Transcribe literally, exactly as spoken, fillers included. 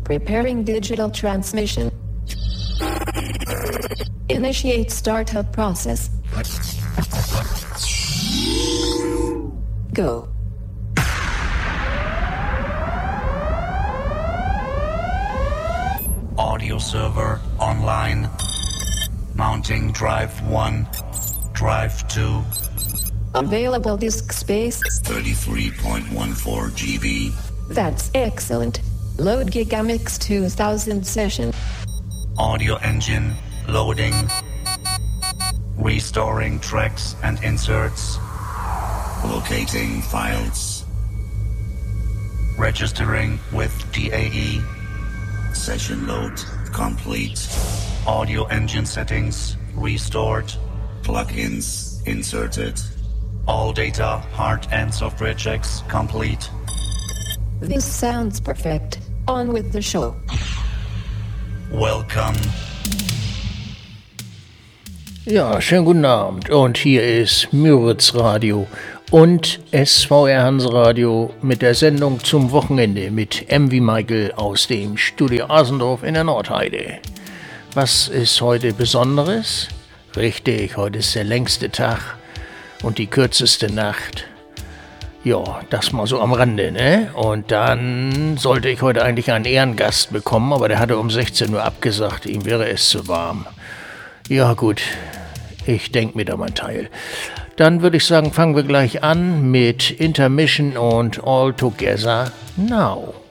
Preparing digital transmission. Initiate startup process. Go. Audio server online. Mounting drive one, drive two. Available disk space thirty-three point one four gigabytes. That's excellent. Load Gigamix two thousand session. Audio engine loading. Restoring tracks and inserts. Locating files. Registering with D A E. Session load complete. Audio engine settings restored. Plugins inserted. All data, hard and software checks complete. This sounds perfect. On with the show. Welcome. Ja, schönen guten Abend. Und hier ist Müritz Radio und S V R Hanseradio mit der Sendung zum Wochenende mit M wie Michael aus dem Studio Asendorf in der Nordheide. Was ist heute Besonderes? Richtig, heute ist der längste Tag und die kürzeste Nacht. Ja, das mal so am Rande, ne? Und dann sollte ich heute eigentlich einen Ehrengast bekommen, aber der hatte um sechzehn Uhr abgesagt, ihm wäre es zu warm. Ja gut, ich denke mir da mein Teil. Dann würde ich sagen, fangen wir gleich an mit Intermission und All Together Now.